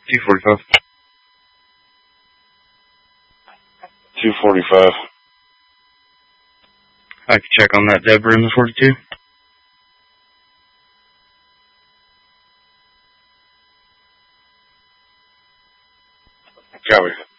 245. 245. I can check on that, Deborah, in the 42. Copy.